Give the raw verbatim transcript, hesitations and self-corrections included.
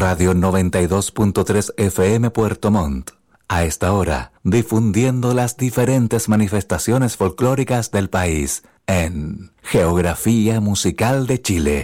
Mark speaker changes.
Speaker 1: Radio noventa y dos punto tres F M Puerto Montt. A esta hora, difundiendo las diferentes manifestaciones folclóricas del país en Geografía Musical de Chile.